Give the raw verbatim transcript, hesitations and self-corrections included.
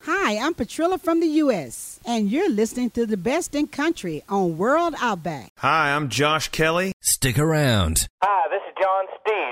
Hi, I'm Patrilla from the U S, and you're listening to the best in country on World Outback. Hi, I'm Josh Kelly. Stick around. Hi, this is John Steed.